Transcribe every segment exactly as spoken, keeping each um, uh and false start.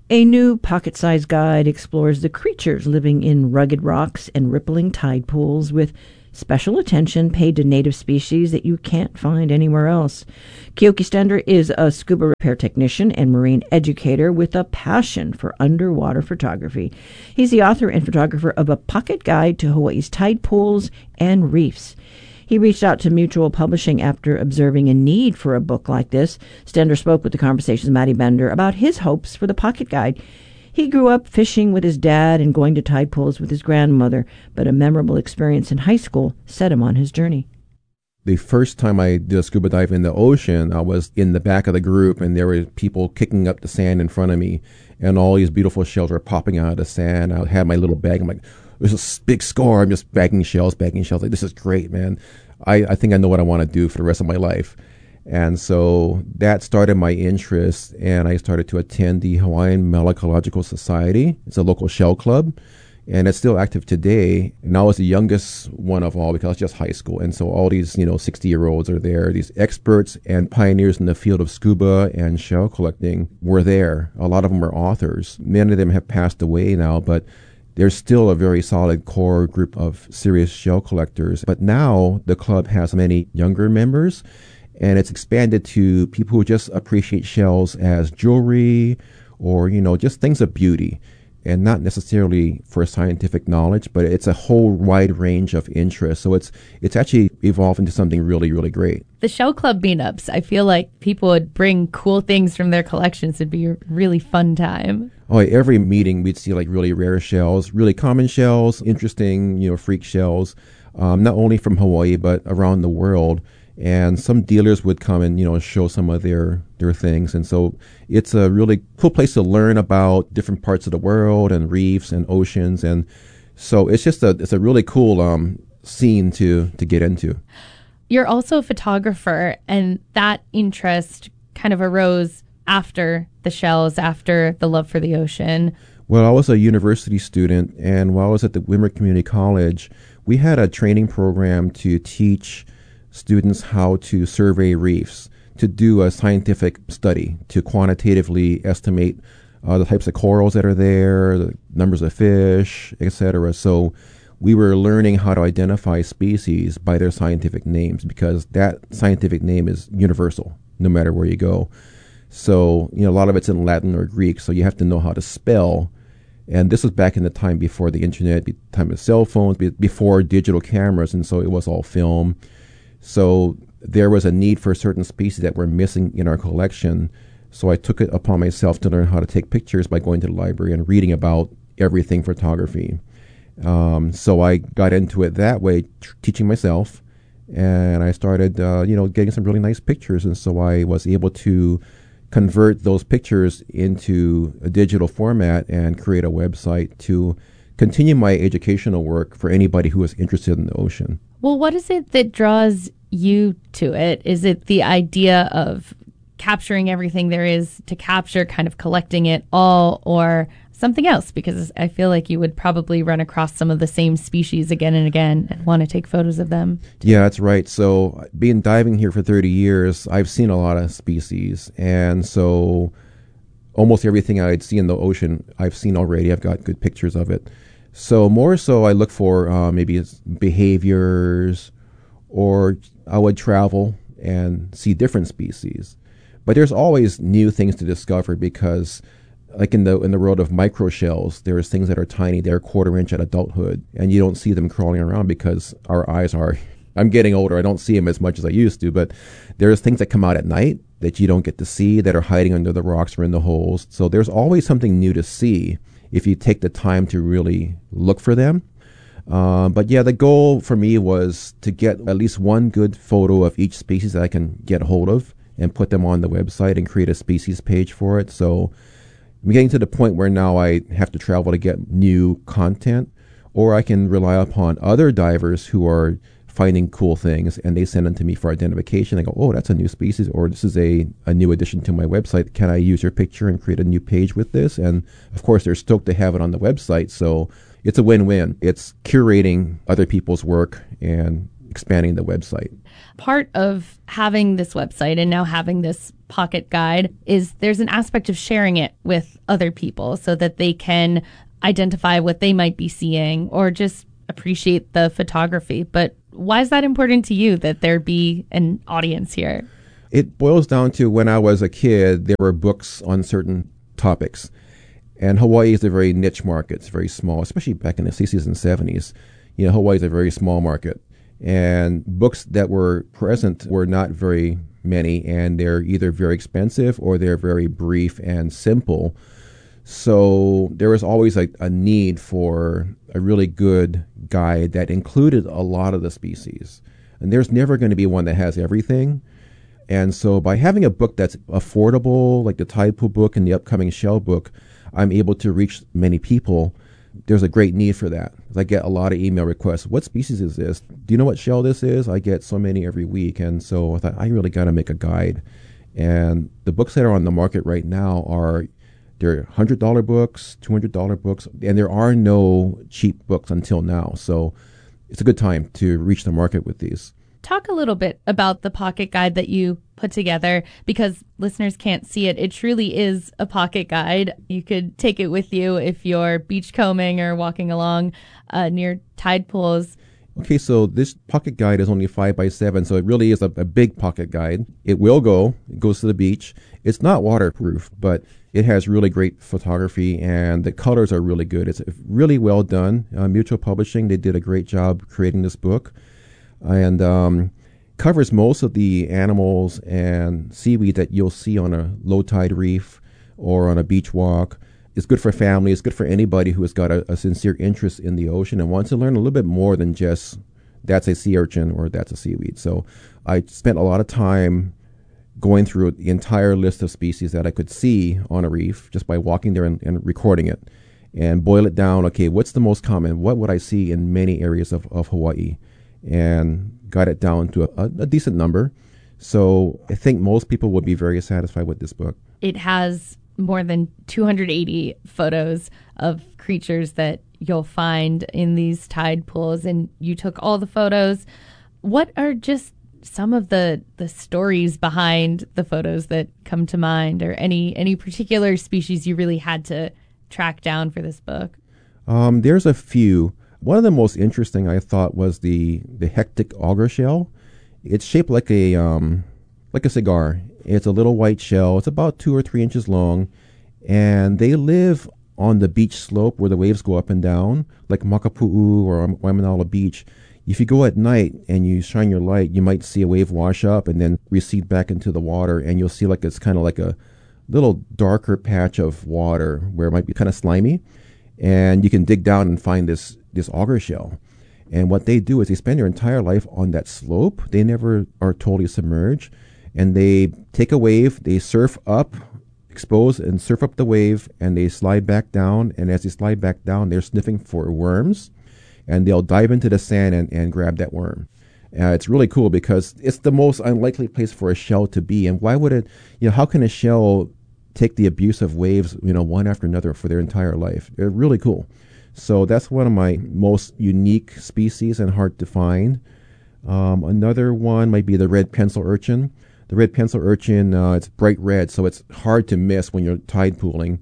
A new pocket-sized guide explores the creatures living in rugged rocks and rippling tide pools with special attention paid to native species that you can't find anywhere else. Keoki Stender is a scuba repair technician and marine educator with a passion for underwater photography. He's the author and photographer of a pocket guide to Hawaii's tide pools and reefs. He reached out to Mutual Publishing after observing a need for a book like this. Stender spoke with the Conversation's Maddie Bender about his hopes for the pocket guide. He grew up fishing with his dad and going to tide pools with his grandmother, but a memorable experience in high school set him on his journey. The first time I did a scuba dive in the ocean, I was in the back of the group, and there were people kicking up the sand in front of me, and all these beautiful shells were popping out of the sand. I had my little bag. I'm like, there's a big score. I'm just bagging shells, bagging shells. Like, this is great, man. I, I think I know what I want to do for the rest of my life. And so that started my interest, and I started to attend the Hawaiian Malacological Society. It's a local shell club, and it's still active today. And I was the youngest one of all because it's just high school. And so all these, you know, sixty-year-olds are there. These experts and pioneers in the field of scuba and shell collecting were there. A lot of them are authors. Many of them have passed away now, but there's still a very solid core group of serious shell collectors. But now the club has many younger members, and it's expanded to people who just appreciate shells as jewelry or, you know, just things of beauty, and not necessarily for scientific knowledge, but it's a whole wide range of interests. So it's it's actually evolved into something really, really great. The Shell Club meetups, I feel like people would bring cool things from their collections. It'd be a really fun time. Oh, every meeting we'd see like really rare shells, really common shells, interesting, you know, freak shells, um, not only from Hawaii, but around the world. And some dealers would come and, you know, show some of their, their things. And so it's a really cool place to learn about different parts of the world and reefs and oceans. And so it's just a, it's a really cool um, scene to, to get into. You're also a photographer, and that interest kind of arose after the shells, after the love for the ocean. Well, I was a university student, and while I was at the Windward Community College, we had a training program to teach students how to survey reefs, to do a scientific study, to quantitatively estimate uh, the types of corals that are there, the numbers of fish, et cetera. So we were learning how to identify species by their scientific names, because that scientific name is universal, no matter where you go. So, you know, a lot of it's in Latin or Greek, so you have to know how to spell. And this was back in the time before the internet, the time of cell phones, before digital cameras, and so it was all film. So there was a need for certain species that were missing in our collection. So I took it upon myself to learn how to take pictures by going to the library and reading about everything photography. Um, so I got into it that way, t- teaching myself, and I started, uh, you know, getting some really nice pictures. And so I was able to convert those pictures into a digital format and create a website to continue my educational work for anybody who is interested in the ocean. Well, what is it that draws you to it? Is it the idea of capturing everything there is to capture, kind of collecting it all, or something else? Because I feel like you would probably run across some of the same species again and again and want to take photos of them. Yeah, that's right. So being diving here for thirty years, I've seen a lot of species. And so almost everything I'd see in the ocean, I've seen already. I've got good pictures of it. So more so I look for uh, maybe it's behaviors, or I would travel and see different species. But there's always new things to discover, because like in the in the world of microshells, there's things that are tiny, they're a quarter inch at adulthood, and you don't see them crawling around because our eyes are, I'm getting older, I don't see them as much as I used to, but there's things that come out at night that you don't get to see, that are hiding under the rocks or in the holes. So there's always something new to see if you take the time to really look for them. Uh, but yeah, the goal for me was to get at least one good photo of each species that I can get hold of and put them on the website and create a species page for it. So I'm getting to the point where now I have to travel to get new content, or I can rely upon other divers who are finding cool things and they send them to me for identification. I go, oh, that's a new species, or this is a, a new addition to my website. Can I use your picture and create a new page with this? And of course, they're stoked to have it on the website. So it's a win-win. It's curating other people's work and expanding the website. Part of having this website and now having this pocket guide is there's an aspect of sharing it with other people so that they can identify what they might be seeing or just appreciate the photography. But why is that important to you that there be an audience here? It boils down to when I was a kid, there were books on certain topics. And Hawaii is a very niche market. It's very small, especially back in the sixties and seventies. You know, Hawaii is a very small market. And books that were present were not very many, and they're either very expensive or they're very brief and simple. So there was always a, a need for a really good guide that included a lot of the species. And there's never going to be one that has everything. And so by having a book that's affordable, like the Tide Pool book and the upcoming shell book, I'm able to reach many people. There's a great need for that. I get a lot of email requests. What species is this? Do you know what shell this is? I get so many every week. And so I thought, I really got to make a guide. And the books that are on the market right now are, they're one hundred dollars books, two hundred dollars books, and there are no cheap books until now. So it's a good time to reach the market with these. Talk a little bit about the pocket guide that you put together, because listeners can't see it. It truly is a pocket guide. You could take it with you if you're beachcombing or walking along uh, near tide pools. Okay, so this pocket guide is only five by seven, so it really is a, a big pocket guide. It will go. It goes to the beach. It's not waterproof, but it has really great photography, and the colors are really good. It's really well done. Uh, Mutual Publishing, they did a great job creating this book. And um, covers most of the animals and seaweed that you'll see on a low tide reef or on a beach walk. It's good for family. It's good for anybody who has got a, a sincere interest in the ocean and wants to learn a little bit more than just that's a sea urchin or that's a seaweed. So I spent a lot of time going through the entire list of species that I could see on a reef just by walking there and, and recording it and boil it down. Okay, what's the most common? What would I see in many areas of, of Hawaii? And got it down to a, a decent number. So I think most people would be very satisfied with this book. It has more than two hundred eighty photos of creatures that you'll find in these tide pools, and you took all the photos. What are just some of the, the stories behind the photos that come to mind, or any, any particular species you really had to track down for this book? Um, there's a few. One of the most interesting, I thought, was the, the hectic auger shell. It's shaped like a um, like a cigar. It's a little white shell. It's about two or three inches long, and they live on the beach slope where the waves go up and down, like Makapu'u or Waimanalo Beach. If you go at night and you shine your light, you might see a wave wash up and then recede back into the water, and you'll see like it's kind of like a little darker patch of water where it might be kind of slimy, and you can dig down and find this this auger shell. And what they do is they spend their entire life on that slope. They never are totally submerged. And they take a wave, they surf up, expose and surf up the wave, and they slide back down. And as they slide back down, they're sniffing for worms. And they'll dive into the sand and, and grab that worm. Uh, it's really cool because it's the most unlikely place for a shell to be. And why would it, you know, how can a shell take the abuse of waves, you know, one after another for their entire life? They're really cool. So that's one of my most unique species and hard to find. Um, another one might be the red pencil urchin. The red pencil urchin, uh, it's bright red, so it's hard to miss when you're tide pooling.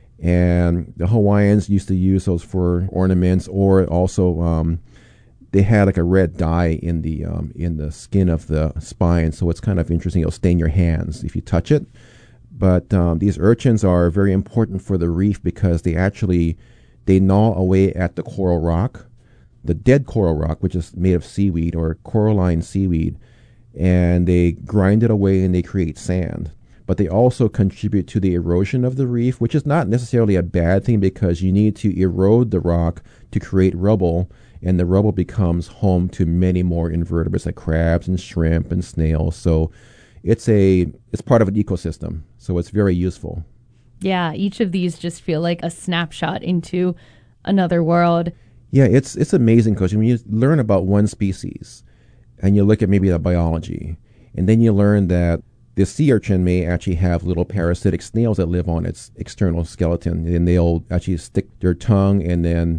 And the Hawaiians used to use those for ornaments, or also um, they had like a red dye in the um, in the skin of the spine, so it's kind of interesting. It'll stain your hands if you touch it. But um, these urchins are very important for the reef because they actually They gnaw away at the coral rock, the dead coral rock, which is made of seaweed or coralline seaweed, and they grind it away and they create sand. But they also contribute to the erosion of the reef, which is not necessarily a bad thing because you need to erode the rock to create rubble, and the rubble becomes home to many more invertebrates like crabs and shrimp and snails. So it's a it's part of an ecosystem, so it's very useful. Yeah, each of these just feel like a snapshot into another world. Yeah, it's it's amazing because when you learn about one species and you look at maybe the biology, and then you learn that the sea urchin may actually have little parasitic snails that live on its external skeleton, and they'll actually stick their tongue and then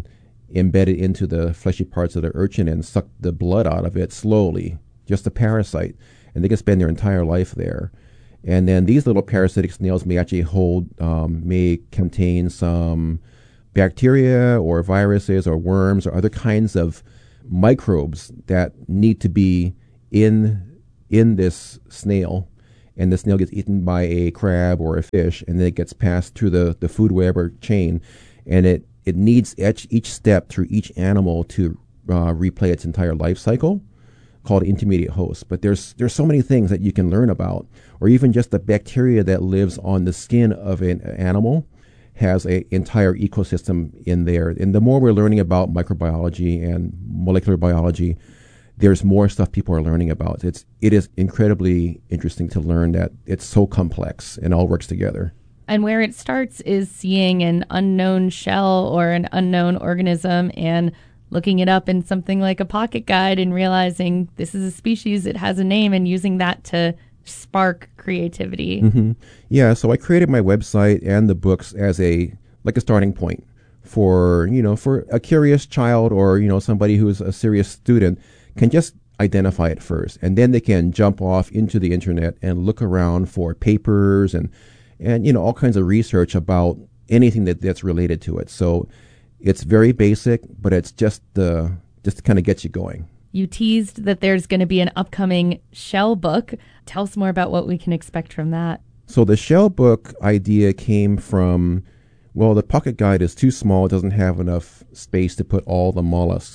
embedded into the fleshy parts of the urchin and suck the blood out of it slowly, just a parasite. And they can spend their entire life there. And then these little parasitic snails may actually hold, um, may contain some bacteria or viruses or worms or other kinds of microbes that need to be in in this snail. And the snail gets eaten by a crab or a fish, and then it gets passed through the, the food web or chain. And it, it needs each, each step through each animal to uh, replay its entire life cycle, called intermediate host. But there's there's so many things that you can learn about, or even just the bacteria that lives on the skin of an animal has an entire ecosystem in there. And the more we're learning about microbiology and molecular biology, there's more stuff people are learning about. It's it is incredibly interesting to learn that it's so complex and all works together. And where it starts is seeing an unknown shell or an unknown organism and looking it up in something like a pocket guide and realizing this is a species, it has a name, and using that to spark creativity. Mm-hmm. Yeah, so I created my website and the books as a like a starting point for, you know, for a curious child or, you know, somebody who's a serious student can just identify it first. And then they can jump off into the internet and look around for papers and, and you know, all kinds of research about anything that, that's related to it. So it's very basic, but it's just the just to kind of get you going. You teased that there's going to be an upcoming shell book. Tell us more about what we can expect from that. So the shell book idea came from, well, the pocket guide is too small. It doesn't have enough space to put all the mollusks.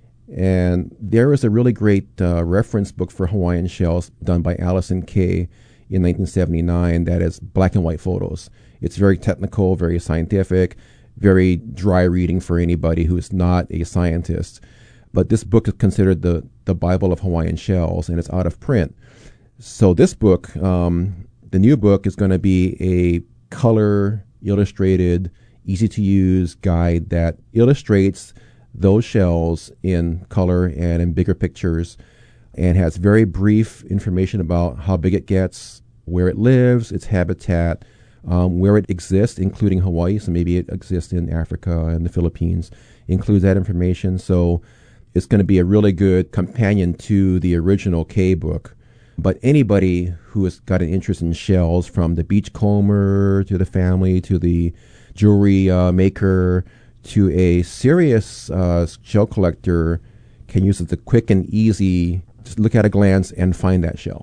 And there is a really great uh, reference book for Hawaiian shells done by Allison Kay in nineteen seventy-nine that is black and white photos. It's very technical, very scientific, very dry reading for anybody who is not a scientist. But this book is considered the, the Bible of Hawaiian shells, and it's out of print. So this book, um, the new book, is going to be a color illustrated, easy-to-use guide that illustrates those shells in color and in bigger pictures, and has very brief information about how big it gets, where it lives, its habitat, um, where it exists, including Hawaii. So maybe it exists in Africa and the Philippines, includes that information. So it's going to be a really good companion to the original K book. But anybody who has got an interest in shells, from the beachcomber to the family to the jewelry uh, maker to a serious uh, shell collector, can use it the quick and easy, just look at a glance and find that shell.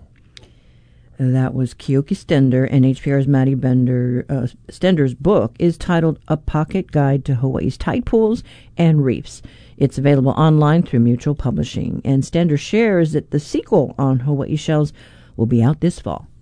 That was Keoki Stender, and H P R's Maddie Bender. Uh, Stender's book is titled A Pocket Guide to Hawaii's Tide Pools and Reefs. It's available online through Mutual Publishing, and Stender shares that the sequel on Hawaii shells will be out this fall.